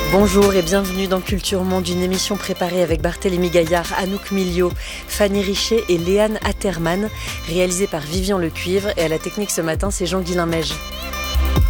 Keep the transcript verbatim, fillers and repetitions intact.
Bonjour et bienvenue dans Culture Monde, une émission préparée avec Barthélémy Gaillard, Anouk Milio, Fanny Richet et Léane Atterman, réalisée par Vivian Lecuivre, et à la technique ce matin c'est Jean-Guilain Meige.